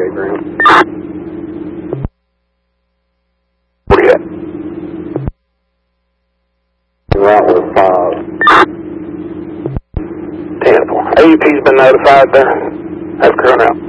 Highway ground. Where you at? That was 5. 10-4. AUP's been notified there. Have current out.